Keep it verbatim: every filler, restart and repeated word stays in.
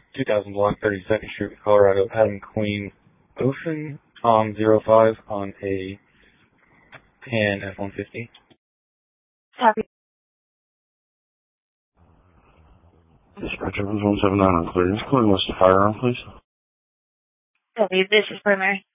two thousand block, thirty-second Street, Colorado, Adam Queen Ocean, Tom zero five on a Pan F one fifty. Copy. Dispatcher one seven nine on clearance. Calling what's the firearm, please? Copy. This is primary.